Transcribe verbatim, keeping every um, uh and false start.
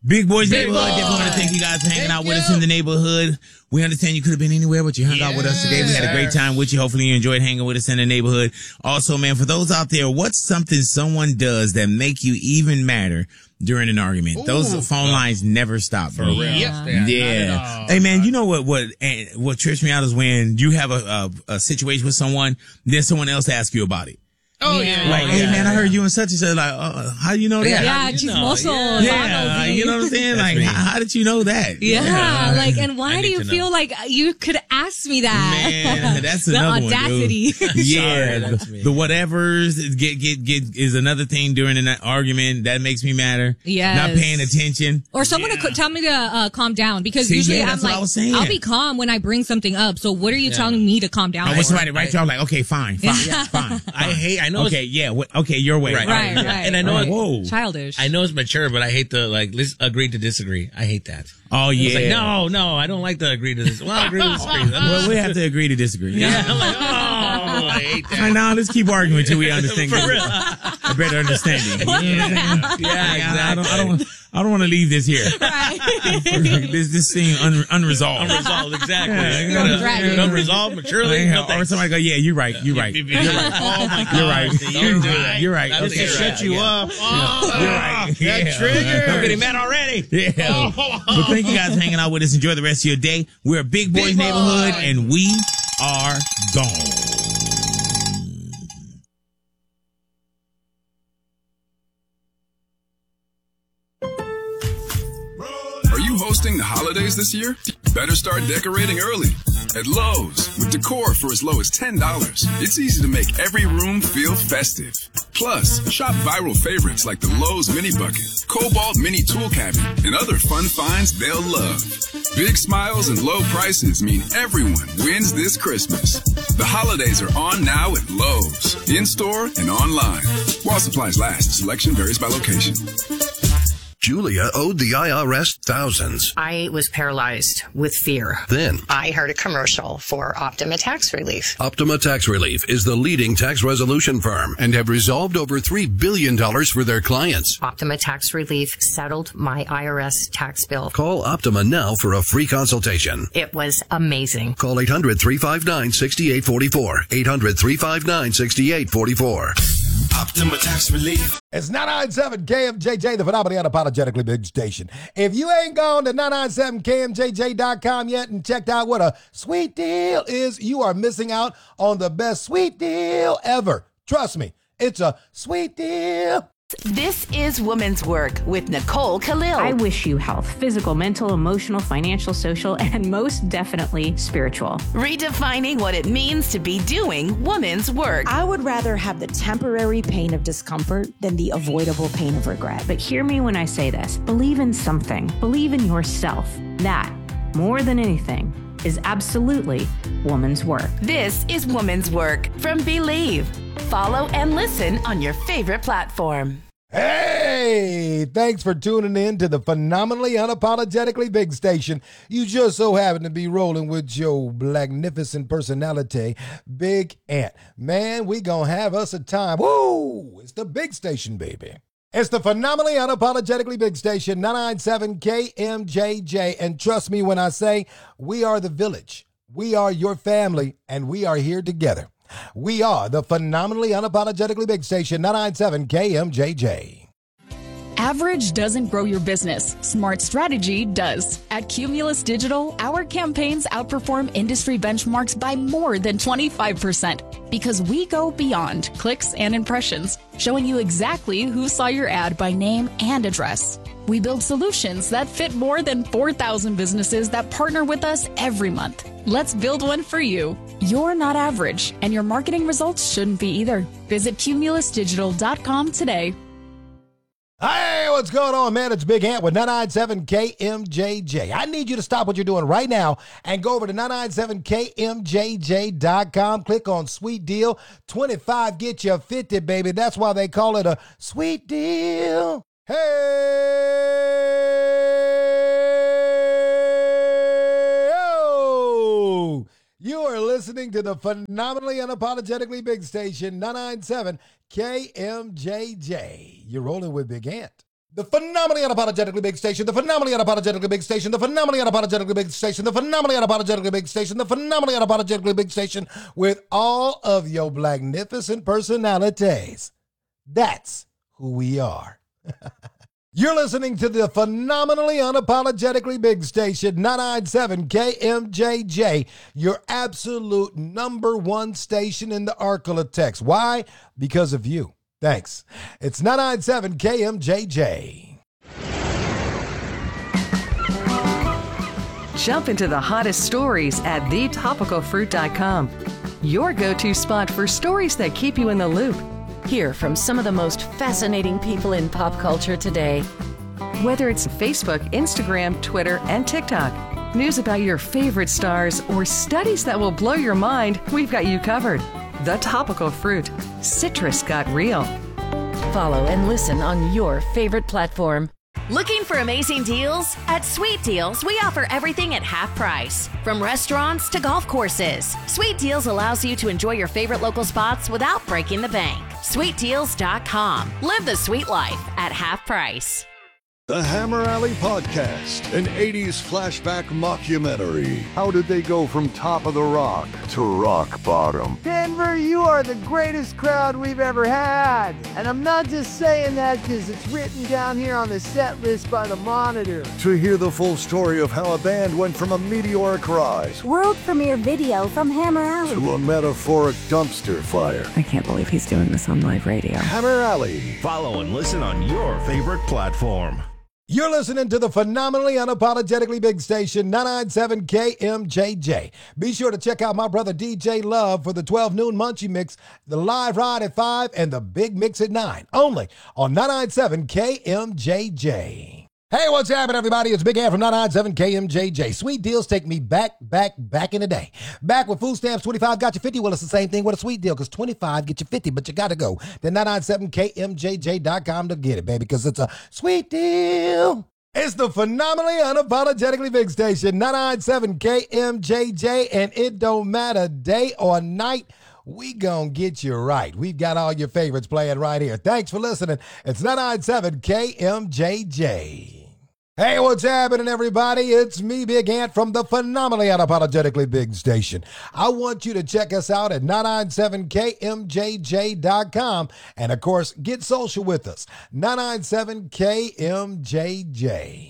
Big Boys Big Neighborhood. Boy. Definitely want to thank you guys for hanging Thank out with you. us in the neighborhood. We understand you could have been anywhere, but you hung out with us today. We had a great time with you. Hopefully you enjoyed hanging with us in the neighborhood. Also, man, for those out there, what's something someone does that make you even madder during an argument? Ooh. Those phone lines never stop. For real. Yeah. Yeah. yeah. Hey, man, you know what, what, what trips me out is when you have a, a, a situation with someone, then someone else asks you about it. Oh, yeah. Like, oh, hey, yeah. man, I heard you and such and such. Like, uh, how you know that? Yeah, you chismoso. know, Yeah, you know what I'm saying? Like, how, how did you know that? Yeah, yeah. like, and why I do need you to feel know. like you could ask me that? Man, that's the another audacity. one, dude. Yeah, Sorry, that's the, me. the whatevers get get get is another thing during an argument that makes me madder. Yes. Not paying attention. Or someone yeah. to co- tell me to uh, calm down because See, usually yeah, I'm that's what like, I was saying. I'll be calm when I bring something up. So what are you Yeah. telling me to calm down? I for? want somebody to write you. I'm like, okay, fine, fine, Yeah. fine, fine. I hate, I know Okay, yeah, wh- okay, your way. Right. Right, Yeah. right. And I know, Right. it, Whoa. Childish. I know it's mature, but I hate the, like, let's agree to disagree. I hate that. Oh yeah. It's like, no, no, I don't like to agree to this. Well, I agree to disagree. Well, we have to agree to disagree. yeah, I'm like, oh, I hate that. Right now, let's keep arguing until we understand. For real. A better understanding. Yeah, Yeah, I don't, I don't, I don't want to leave this here. this, this scene un, unresolved. Unresolved, exactly. Yeah, You you gotta- know, you Unresolved, maturely. Yeah, No or thanks. somebody go, yeah, you're right, you're right, you're right. Oh my God. You're right. You're You're right. right. You're right. That's Okay, to right. shut you Yeah. up. Oh, You're right. that Yeah. trigger. I'm I'm getting mad already. Yeah. But thank you guys for hanging out with us. Enjoy the rest of your day. We're Big Boys Big Boy. Neighborhood, and we are gone. Are you hosting the holidays this year? Better start decorating early. At Lowe's, with decor for as low as ten dollars, it's easy to make every room feel festive. Plus, shop viral favorites like the Lowe's Mini Bucket, Cobalt Mini Tool Cabinet, and other fun finds they'll love. Big smiles and low prices mean everyone wins this Christmas. The holidays are on now at Lowe's, in-store and online. While supplies last, selection varies by location. Julia owed the I R S thousands. I was paralyzed with fear. Then, I heard a commercial for Optima Tax Relief. Optima Tax Relief is the leading tax resolution firm and have resolved over three billion dollars for their clients. Optima Tax Relief settled my I R S tax bill. Call Optima now for a free consultation. It was amazing. Call eight hundred, three five nine, six eight four four. eight hundred, three five nine, six eight four four. Optima Tax Relief. It's nine ninety-seven K M J J, the phenomenally unapologetically big station. If you ain't gone to nine ninety-seven K M J J dot com yet and checked out what a sweet deal is, you are missing out on the best sweet deal ever. Trust me, it's a sweet deal. This is Woman's Work with Nicole Khalil. I wish you health, physical, mental, emotional, financial, social, and most definitely spiritual. Redefining what it means to be doing woman's work. I would rather have the temporary pain of discomfort than the avoidable pain of regret. But hear me when I say this. Believe in something. Believe in yourself. That, more than anything, is absolutely woman's work. This is Woman's Work from Believe. Follow and listen on your favorite platform. Hey, thanks for tuning in to the phenomenally unapologetically big station. You just so happen to be rolling with your magnificent personality, Big Ant. Man, we gonna have us a time. Woo! It's the big station, baby. It's the phenomenally unapologetically big station, nine ninety-seven K M J J. And trust me when I say we are the village. We are your family, and we are here together. We are the phenomenally unapologetically big station, nine ninety-seven K M J J. Average doesn't grow your business. Smart strategy does. At Cumulus Digital, our campaigns outperform industry benchmarks by more than twenty-five percent because we go beyond clicks and impressions, showing you exactly who saw your ad by name and address. We build solutions that fit more than four thousand businesses that partner with us every month. Let's build one for you. You're not average, and your marketing results shouldn't be either. Visit cumulus digital dot com today. Hey, what's going on, man? It's Big Ant with nine ninety-seven K M J J. I need you to stop what you're doing right now and go over to nine ninety-seven K M J J dot com. Click on Sweet Deal. twenty-five get you fifty, baby. That's why they call it a sweet deal. Hey, oh, you are listening to the phenomenally unapologetically big station, nine ninety-seven K M J J. You're rolling with Big Ant. The phenomenally unapologetically big station, the phenomenally unapologetically big station, the phenomenally unapologetically big station, the phenomenally unapologetically big station, the phenomenally unapologetically big station with all of your magnificent personalities. That's who we are. You're listening to the phenomenally unapologetically big station, nine ninety-seven K M J J, your absolute number one station in the Arklatex. Why? Because of you. Thanks. It's nine ninety-seven K M J J. Jump into the hottest stories at the topical fruit dot com. Your go-to spot for stories that keep you in the loop. Hear from some of the most fascinating people in pop culture today. Whether it's Facebook, Instagram, Twitter, and TikTok, news about your favorite stars, or studies that will blow your mind, we've got you covered. The Topical Fruit. Citrus got real. Follow and listen on your favorite platform. Looking for amazing deals? At Sweet Deals, we offer everything at half price. From restaurants to golf courses, Sweet Deals allows you to enjoy your favorite local spots without breaking the bank. sweet deals dot com. Live the sweet life at half price. The Hammer Alley Podcast, an eighties flashback mockumentary. How did they go from top of the rock to rock bottom? Denver, you are the greatest crowd we've ever had. And I'm not just saying that because it's written down here on the set list by the Monitor. To hear the full story of how a band went from a meteoric rise, world premiere video from Hammer Alley, to a metaphoric dumpster fire. I can't believe he's doing this on live radio. Hammer Alley. Follow and listen on your favorite platform. You're listening to the phenomenally unapologetically big station, nine ninety-seven K M J J. Be sure to check out my brother D J Love for the twelve noon Munchie Mix, the live ride at five, and the big mix at nine. Only on nine ninety-seven K M J J. Hey, what's happening, everybody? It's Big Ant from nine ninety-seven K M J J. Sweet deals take me back, back, back in the day. Back with food stamps, twenty-five got you fifty. Well, it's the same thing with a sweet deal, because twenty-five get you fifty, but you got to go to nine ninety-seven K M J J dot com to get it, baby, because it's a sweet deal. It's the phenomenally unapologetically big station, nine ninety-seven K M J J, and it don't matter day or night, we gonna get you right. We've got all your favorites playing right here. Thanks for listening. It's nine ninety-seven K M J J. Hey, what's happening, everybody? It's me, Big Ant, from the phenomenally unapologetically big station. I want you to check us out at nine ninety-seven K M J J dot com. And, of course, get social with us, nine ninety-seven K M J J.